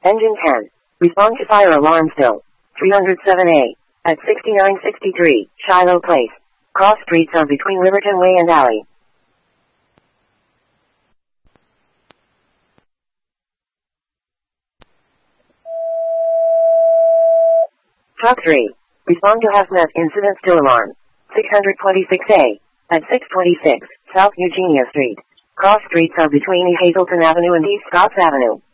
Engine 10. Respond to fire alarm still. 307A. At 6963, Shiloh Place. Cross streets are between Riverton Way and Alley. Truck 3. Respond to hazmat incident still alarm. 626A. At 626, South Eugenia Street. Cross streets are between East Hazelton Avenue and East Scotts Avenue.